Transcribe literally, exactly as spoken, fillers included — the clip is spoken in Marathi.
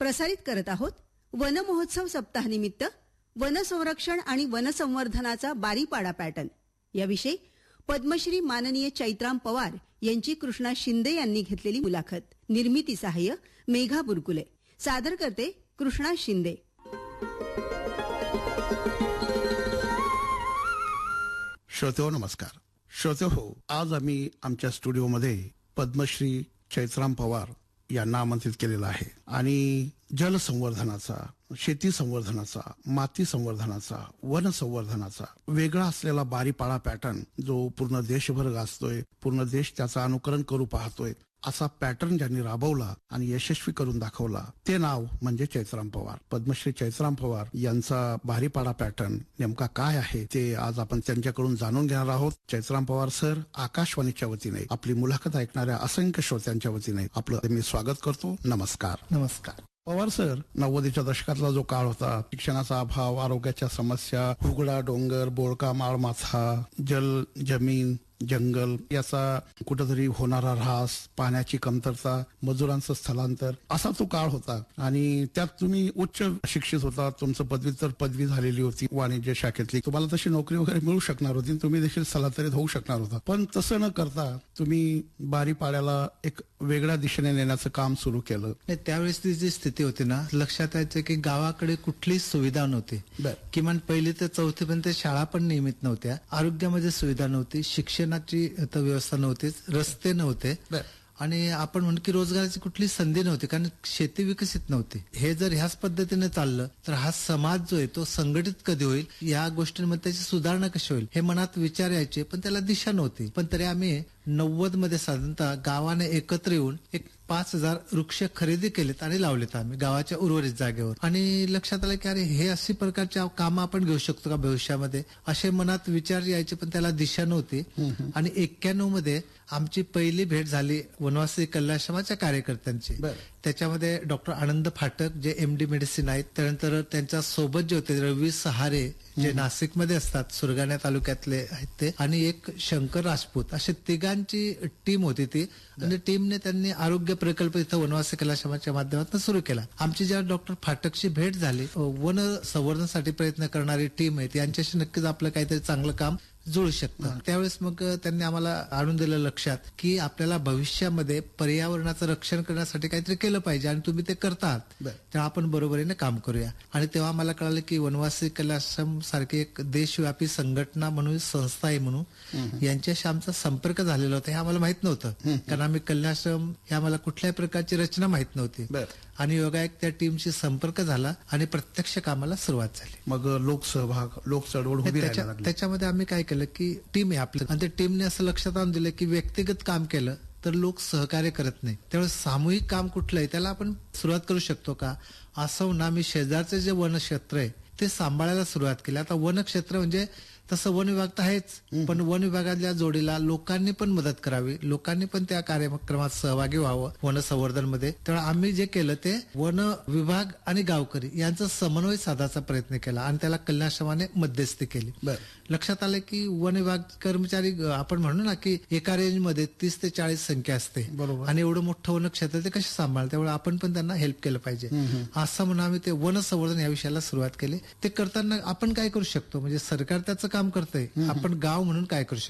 प्रसारित करत आहोत वन महोत्सव सप्ताहानिमित्त वन संरक्षण आणि वन संवर्धनाचा बारीपाडा पॅटर्न याविषयी पद्मश्री माननीय चैत्राम पवार यांची कृष्णा शिंदे यांनी घेतलेली मुलाखत. निर्मिती सहाय्य मेघा बुरकुले. सादर करते कृष्णा शिंदे. श्रोतेहो नमस्कार. श्रोतेहो, आज आम्ही आमच्या स्टुडिओमध्ये पद्मश्री चैत्राम पवार यांना आमंत्रित केलेला आहे आणि जलसंवर्धनाचा, शेती संवर्धनाचा, माती संवर्धनाचा, वन संवर्धनाचा वेगळा असलेला बारीपाडा पॅटर्न जो पूर्ण देशभर गाजतोय, पूर्ण देश त्याचं अनुकरण करू पाहतोय, असा पॅटर्न ज्यांनी राबवला आणि यशस्वी करून दाखवला ते नाव म्हणजे चैत्राम पवार. पद्मश्री चैत्राम पवार यांचा बारीपाडा पॅटर्न नेमका काय आहे ते आज आपण त्यांच्याकडून जाणून घेणार आहोत. चैत्राम पवार सर, आकाशवाणीच्या वतीने आपली मुलाखत ऐकणाऱ्या असंख्य श्रोत्यांच्या वतीने आपलं मी स्वागत करतो. नमस्कार. नमस्कार. पवार सर, नव्वदीच्या दशकातला जो काळ होता, शिक्षणाचा अभाव, आरोग्याच्या समस्या, उघडा डोंगर, बोळका माळमाथा, जल जमीन जंगल याचा कुठेतरी होणारा ऱ्हास, पाण्याची कमतरता, मजुरांचं स्थलांतर, असा तो काळ होता आणि त्यात तुम्ही उच्च शिक्षित होता. तुमचं पदव्युत्तर पदवी झालेली होती वाणिज्य शाखेतली. तुम्हाला तशी नोकरी वगैरे मिळू शकणार होती, तुम्ही देखील स्थलांतरित होऊ शकणार होता. पण तसं न करता तुम्ही बारीपाड्याला एक वेगळ्या दिशेने नेण्याचं काम सुरू केलं. त्यावेळेस ती जी स्थिती होती ना, लक्षात यायचं की गावाकडे कुठलीच सुविधा नव्हती. किमान पहिली ते चौथी पर्यंत शाळा पण नियमित नव्हत्या, आरोग्यामध्ये सुविधा नव्हती, शिक्षणाची व्यवस्था नव्हती, रस्ते नव्हते आणि आपण म्हणू की रोजगाराची कुठली संधी नव्हती, कारण शेती विकसित नव्हती. हे जर ह्याच पद्धतीने चाललं तर हा समाज जो आहे तो संघटित कधी होईल, या गोष्टींमध्ये त्याची सुधारणा कशी होईल हे मनात विचार यायचे, पण त्याला दिशा नव्हती. पण तरी आम्ही नव्वद मध्ये साधारणतः गावाने एकत्र येऊन एक पाच हजार वृक्ष खरेदी केलेत आणि लावलेत आम्ही गावाच्या उर्वरित जागेवर. आणि लक्षात आलं की अरे हे अशी प्रकारच्या कामं आपण घेऊ शकतो का भविष्यामध्ये, असे मनात विचार यायचे, पण त्याला दिशा नव्हती. आणि एक्क्याण्णव मध्ये आमची पहिली भेट झाली वनवासी कल्याणाश्रमाच्या कार्यकर्त्यांची. त्याच्यामध्ये डॉक्टर आनंद फाटक जे एमडी मेडिसिन आहेत, त्यानंतर त्यांच्या सोबत जे होते रवी सहारे जे नाशिकमध्ये असतात, सुरगाणा तालुक्यातले आहेत ते, आणि एक शंकर राजपूत, अशी तिघांची टीम होती ती. आणि टीमने त्यांनी आरोग्य प्रकल्प इथं वनवासी कलाश्रमाच्या माध्यमातून सुरू केला. आमची ज्या डॉक्टर फाटकशी भेट झाली, वन संवर्धनासाठी प्रयत्न करणारी टीम आहे, यांच्याशी नक्कीच आपलं काहीतरी चांगलं काम जुळू शकतं. त्यावेळेस मग त्यांनी आम्हाला आणून दिलं लक्षात की आपल्याला भविष्यामध्ये पर्यावरणाचं रक्षण करण्यासाठी काहीतरी केलं पाहिजे आणि तुम्ही ते करतात, तेव्हा आपण बरोबरीने काम करूया. आणि तेव्हा आम्हाला कळालं की वनवासी कलाश्रम सारखी एक देशव्यापी संघटना म्हणून, संस्था आहे म्हणून, यांच्याशी आमचा संपर्क झालेला होता. हे आम्हाला माहित नव्हतं, कारण आम्ही कल्याणाश्रम हे आम्हाला कुठल्याही प्रकारची रचना माहित नव्हती. आणि योगायोग त्या टीमशी संपर्क झाला आणि प्रत्यक्ष कामाला सुरुवात झाली. मग लोकसहभाग, लोक चळवळ उभी राहायला लागली. त्याच्यामध्ये आम्ही काय केलं की टीम आहे आपली, आणि त्या टीमने असं लक्षात आणून दिलं की व्यक्तिगत काम केलं तर लोक सहकार्य करत नाही, त्यामुळे सामूहिक काम कुठलं आहे त्याला आपण सुरुवात करू शकतो का. असं ना, मी शेजारचे जे वनक्षेत्र आहे ते सांभाळायला सुरुवात केली. आता वनक्षेत्र म्हणजे तसं वन विभाग तर आहेच, पण वन विभागाच्या जोडीला लोकांनी पण मदत करावी, लोकांनी पण त्या कार्यक्रमात सहभागी व्हावं वन संवर्धन मध्ये. तेव्हा आम्ही जे केलं ते वन विभाग आणि गावकरी यांचा समन्वय साधायचा प्रयत्न केला आणि त्याला कल्याणाश्रमाने मध्यस्थी केली. लक्षात आलं की वन विभाग कर्मचारी, आपण म्हणू ना की एका रेंज मध्ये तीस ते चाळीस संख्या असते, बरोबर, आणि एवढं मोठं वन क्षेत्र ते कसे सांभाळ, त्यामुळे आपण पण त्यांना हेल्प केलं पाहिजे. असं म्हणून आम्ही ते वन संवर्धन या विषयाला सुरुवात केली. ते करताना आपण काय करू शकतो, म्हणजे सरकार त्याचं काम करतंय, आपण गाव म्हणून काय करू शकतो.